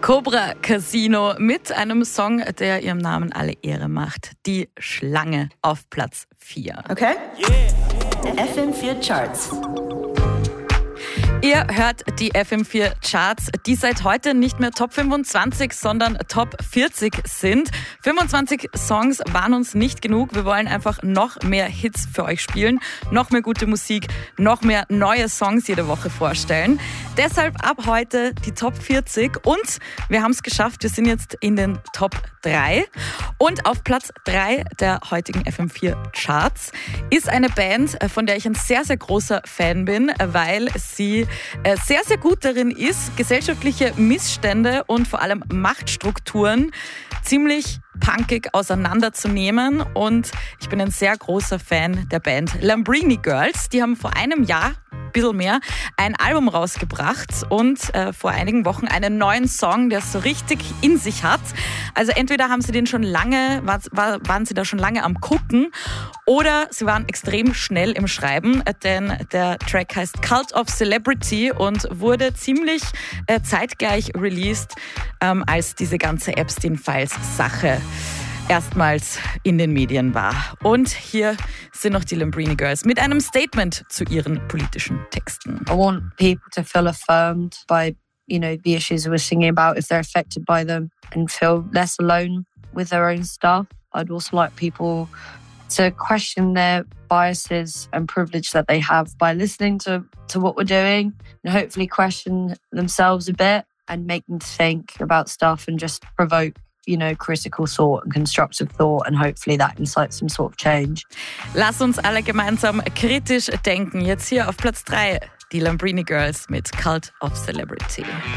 Cobra Casino mit einem Song, der ihrem Namen alle Ehre macht. Die Schlange auf Platz 4. Okay? FM4 Charts. Ihr hört die FM4 Charts, die seit heute nicht mehr Top 25, sondern Top 40 sind. 25 Songs waren uns nicht genug. Wir wollen einfach noch mehr Hits für euch spielen, noch mehr gute Musik, noch mehr neue Songs jede Woche vorstellen. Deshalb ab heute die Top 40 und wir haben es geschafft. Wir sind jetzt in den Top 3 und auf Platz 3 der heutigen FM4 Charts ist eine Band, von der ich ein sehr, sehr großer Fan bin, weil sie sehr, sehr gut darin ist, gesellschaftliche Missstände und vor allem Machtstrukturen ziemlich punkig auseinanderzunehmen. Und ich bin ein sehr großer Fan der Band Lambrini Girls. Die haben vor einem Jahr, ein bisschen mehr, ein Album rausgebracht und vor einigen Wochen einen neuen Song, der es so richtig in sich hat. Also entweder haben sie den schon lange, waren sie da schon lange am Gucken oder sie waren extrem schnell im Schreiben, denn der Track heißt Cult of Celebrity und wurde ziemlich zeitgleich released, als diese ganze Epstein-Files-Sache erstmals in den Medien war. Und hier sind noch die Lambrini Girls mit einem Statement zu ihren politischen Texten. I want people to feel affirmed by, the issues we're singing about if they're affected by them and feel less alone with their own stuff. I'd also like people to question their biases and privilege that they have by listening to what we're doing and hopefully question themselves a bit and make them think about stuff and just provoke critical thought and constructive thought and hopefully that incites some sort of change. Lass uns alle gemeinsam kritisch denken. Jetzt hier auf Platz 3 die Lambrini Girls mit Cult of Celebrity.